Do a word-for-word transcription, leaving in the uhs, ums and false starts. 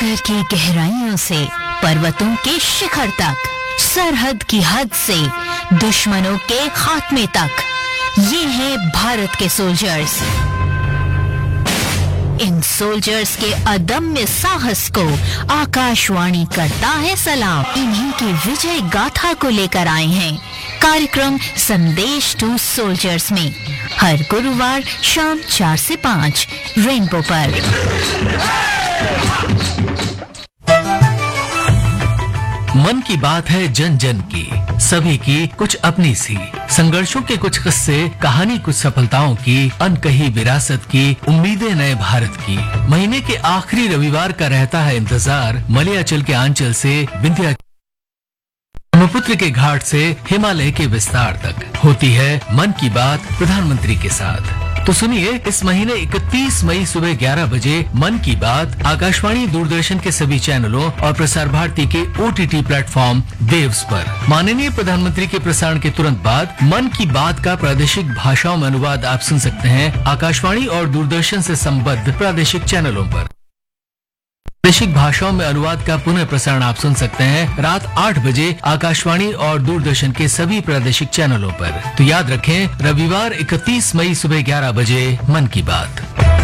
सागर की गहराइयों से पर्वतों के शिखर तक, सरहद की हद से दुश्मनों के खात्मे तक, ये है भारत के सोल्जर्स। इन सोल्जर्स के अदम्य साहस को आकाशवाणी करता है सलाम। इन्हीं की विजय गाथा को लेकर आए हैं कार्यक्रम संदेश टू सोल्जर्स में, हर गुरुवार शाम चार से पाँच रेनबो पर। मन की बात है जन जन की, सभी की कुछ अपनी सी, संघर्षों के कुछ किस्से, कहानी कुछ सफलताओं की, अनकही विरासत की, उम्मीदें नए भारत की। महीने के आखिरी रविवार का रहता है इंतजार, मलयाचल के आंचल से विंध्या ब्रह्मपुत्र के घाट से हिमालय के विस्तार तक होती है मन की बात प्रधानमंत्री के साथ। तो सुनिए, इस महीने इकतीस मई सुबह ग्यारह बजे मन की बात आकाशवाणी दूरदर्शन के सभी चैनलों और प्रसार भारती के ओटीटी प्लेटफॉर्म वेव्स पर। माननीय प्रधानमंत्री के प्रसारण के तुरंत बाद मन की बात का प्रादेशिक भाषाओं में अनुवाद आप सुन सकते हैं आकाशवाणी और दूरदर्शन से संबद्ध प्रादेशिक चैनलों पर। प्रादेशिक भाषाओं में अनुवाद का पुनः प्रसारण आप सुन सकते हैं रात आठ बजे आकाशवाणी और दूरदर्शन के सभी प्रादेशिक चैनलों पर। तो याद रखें, रविवार इकतीस मई सुबह ग्यारह बजे मन की बात।